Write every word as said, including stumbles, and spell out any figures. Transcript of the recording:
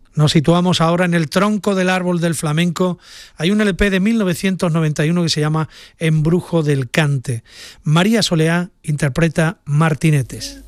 Nos situamos ahora en el tronco del árbol del flamenco. Hay un L P de mil novecientos noventa y uno que se llama Embrujo del Cante. María Soleá interpreta Martinetes.